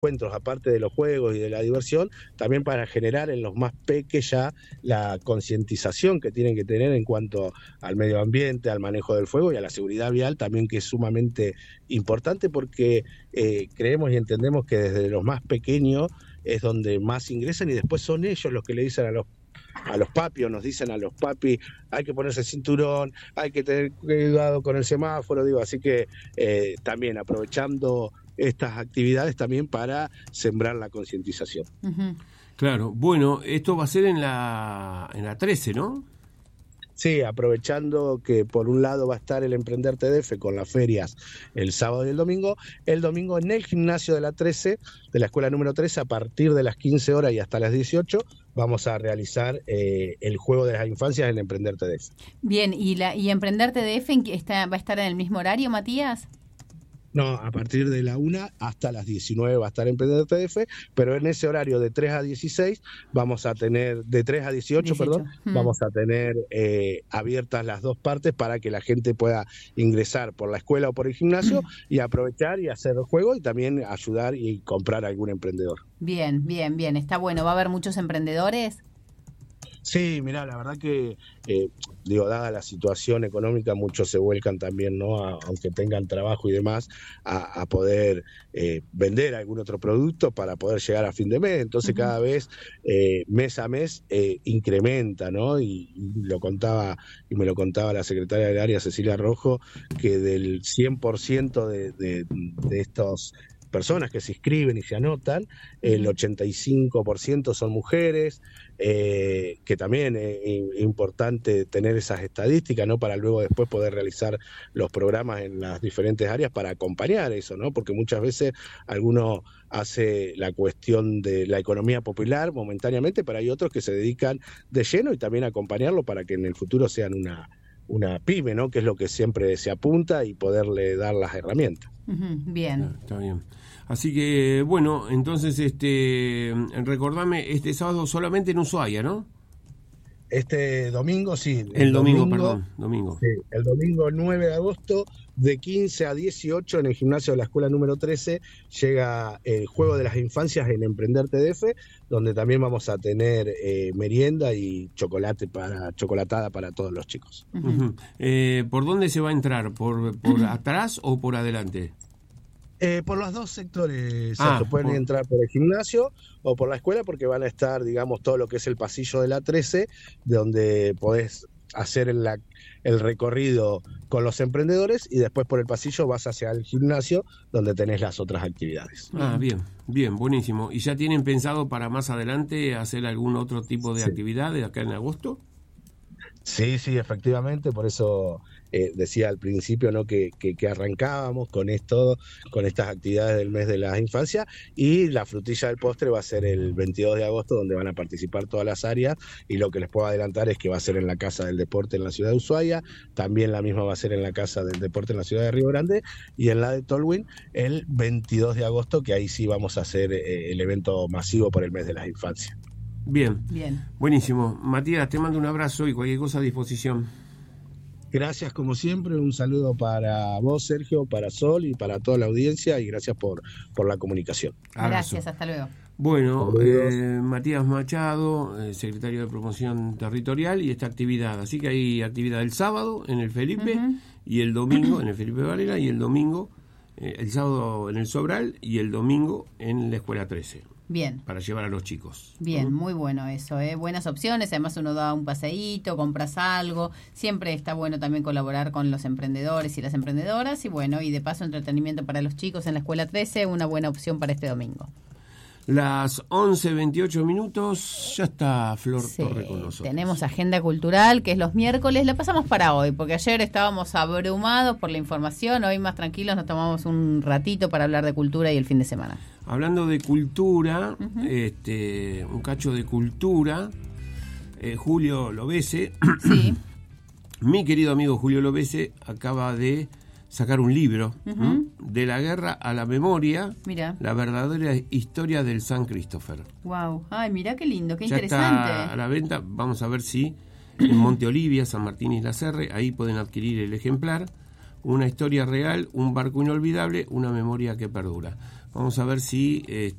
encuentros, aparte de los juegos y de la diversión, también para generar en los más peques ya la concientización que tienen que tener en cuanto al medio ambiente, al manejo del fuego y a la seguridad vial también, que es sumamente importante porque creemos y entendemos que desde los más pequeños es donde más ingresan y después son ellos los que le dicen a los papis, o nos dicen a los papis, hay que ponerse el cinturón, hay que tener cuidado con el semáforo, digo, así que también aprovechando estas actividades también para sembrar la concientización. Uh-huh. Claro, bueno, esto va a ser en la 13, ¿no? Sí, aprovechando que por un lado va a estar el Emprender TDF con las ferias el sábado y el domingo en el gimnasio de la 13, de la escuela número 13, a partir de las 15 horas y hasta las 18, vamos a realizar el juego de las infancias en Emprender TDF. Bien, ¿y Emprender TDF va a estar en el mismo horario, Matías? No, a partir de la 1 hasta las 19 va a estar Emprender TDF, pero en ese horario de 3 a 16 vamos a tener, de 3 a 18, vamos a tener abiertas las dos partes para que la gente pueda ingresar por la escuela o por el gimnasio y aprovechar y hacer el juego y también ayudar y comprar a algún emprendedor. Bien, está bueno. ¿Va a haber muchos emprendedores? Sí, mirá, la verdad que, dada la situación económica, muchos se vuelcan también, ¿no? Aunque tengan trabajo y demás, a poder vender algún otro producto para poder llegar a fin de mes. Entonces, cada vez, mes a mes, incrementa, ¿no? Y me lo contaba la secretaria del área, Cecilia Rojo, que del 100% de estos personas que se inscriben y se anotan, el 85% son mujeres, que también es importante tener esas estadísticas, ¿no? Para luego después poder realizar los programas en las diferentes áreas para acompañar eso, ¿no? Porque muchas veces alguno hace la cuestión de la economía popular momentáneamente, pero hay otros que se dedican de lleno y también acompañarlo para que en el futuro sean una pyme, ¿no? Que es lo que siempre se apunta y poderle dar las herramientas. Bien. Está bien. Así que, bueno, entonces, recordame, este sábado solamente en Ushuaia, ¿no? Este domingo, sí. El domingo. Sí, el domingo 9 de agosto, de 15 a 18, en el gimnasio de la escuela número 13, llega el Juego de las Infancias en Emprender TDF, donde también vamos a tener merienda y chocolatada para todos los chicos. Uh-huh. ¿Por dónde se va a entrar? ¿Por atrás o por adelante? Por los dos sectores, pueden entrar por el gimnasio o por la escuela, porque van a estar, digamos, todo lo que es el pasillo de la 13, donde podés hacer el recorrido con los emprendedores y después por el pasillo vas hacia el gimnasio, donde tenés las otras actividades. Bien, buenísimo. ¿Y ya tienen pensado para más adelante hacer algún otro tipo de actividades acá en agosto? Sí, efectivamente, por eso decía al principio, ¿no? que arrancábamos con estas actividades del mes de la infancia, y la frutilla del postre va a ser el 22 de agosto, donde van a participar todas las áreas, y lo que les puedo adelantar es que va a ser en la Casa del Deporte en la ciudad de Ushuaia, también la misma va a ser en la Casa del Deporte en la ciudad de Río Grande, y en la de Tolwyn el 22 de agosto, que ahí sí vamos a hacer el evento masivo por el mes de la infancia. Bien, buenísimo. Matías, te mando un abrazo y cualquier cosa a disposición. Gracias como siempre, un saludo para vos, Sergio, para Sol y para toda la audiencia, y gracias por la comunicación. Gracias, hasta luego. Bueno, Matías Machado, secretario de Promoción Territorial, y esta actividad. Así que hay actividad el sábado en el Felipe y el domingo en el Felipe Varela, y el domingo, el sábado en el Sobral y el domingo en la Escuela 13. Bien. Para llevar a los chicos. Bien, muy bueno eso, buenas opciones, además uno da un paseíto, compras algo, siempre está bueno también colaborar con los emprendedores y las emprendedoras, y bueno, y de paso entretenimiento para los chicos en la Escuela 13, una buena opción para este domingo. Las 11:28, ya está Flor Torre con nosotros. Tenemos agenda cultural, que es los miércoles, la pasamos para hoy, porque ayer estábamos abrumados por la información, hoy más tranquilos nos tomamos un ratito para hablar de cultura y el fin de semana. Hablando de cultura, un cacho de cultura, Julio Lobese, sí. Mi querido amigo Julio Lobese acaba de sacar un libro, De la guerra a la memoria, mirá, la verdadera historia del San Christopher. Wow, ay, mirá qué lindo, qué ya interesante. Está a la venta, vamos a ver si en Monte Olivia, San Martín y la Serre, ahí pueden adquirir el ejemplar. Una historia real, un barco inolvidable, una memoria que perdura. Vamos a ver si